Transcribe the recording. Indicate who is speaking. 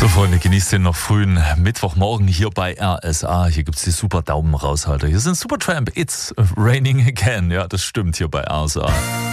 Speaker 1: So, Freunde, genießt den noch frühen Mittwochmorgen hier bei RSA. Hier gibt's die super Daumenraushalter. Hier sind Supertramp, It's Raining Again. Ja, das stimmt hier bei RSA.